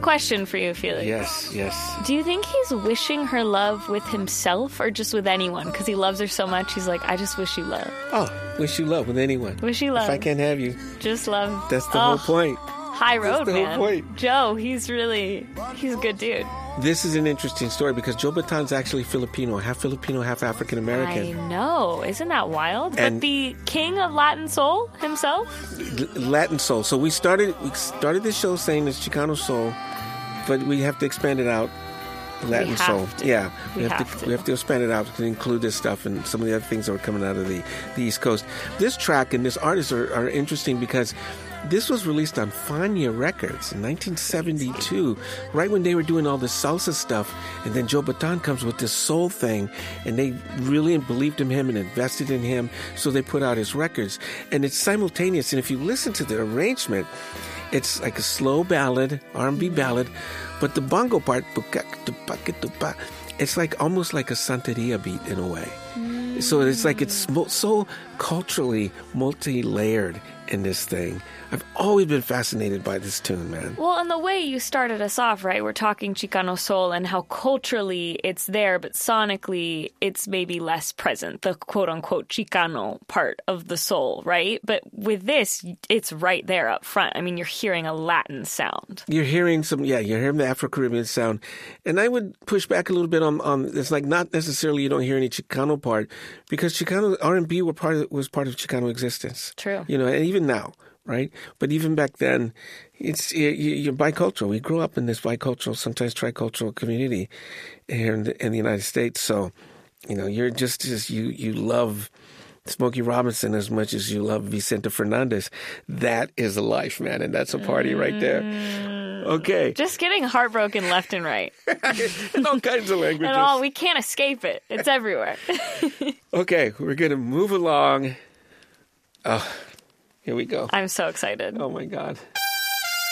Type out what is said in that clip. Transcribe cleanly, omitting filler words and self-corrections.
Question for you, Felix. Yes. Do you think he's wishing her love with himself or just with anyone? Because he loves her so much, he's like, I just wish you love. Oh, wish you love with anyone. Wish you love. If I can't have you. Just love. That's the whole point. High road, That's the man. whole point. Joe, he's a good dude. This is an interesting story because Joe Batan's actually Filipino, half African American. I know. Isn't that wild? And but the king of Latin soul himself? Latin soul. So we started this show saying it's Chicano soul, but we have to expand it out. Latin soul. Yeah. We have to expand it out to include this stuff and some of the other things that were coming out of the East Coast. This track and this artist are interesting because this was released on Fania Records in 1972, right when they were doing all the salsa stuff. And then Joe Batan comes with this soul thing, and they really believed in him and invested in him, so they put out his records. And it's simultaneous, and if you listen to the arrangement, it's like a slow ballad, R&B ballad, but the bongo part, it's like almost like a Santeria beat in a way. So it's like it's so culturally multi-layered in this thing. I've always been fascinated by this tune, man. Well, and the way you started us off, right? We're talking Chicano soul and how culturally it's there, but sonically it's maybe less present, the quote-unquote Chicano part of the soul, right? But with this, it's right there up front. I mean, you're hearing a Latin sound. You're hearing you're hearing the Afro-Caribbean sound. And I would push back a little bit on it's like not necessarily you don't hear any Chicano part, because Chicano R&B was part of Chicano existence. True. You know, and even now, right? But even back then, you're bicultural. We grew up in this bicultural, sometimes tricultural community here in the United States. So, you know, you're just you love Smokey Robinson as much as you love Vicente Fernandez. That is a life, man, and that's a party right there. Okay. Just getting heartbroken left and right. In all kinds of languages. We can't escape it. It's everywhere. Okay, we're going to move along. Oh, here we go. I'm so excited. Oh, my God.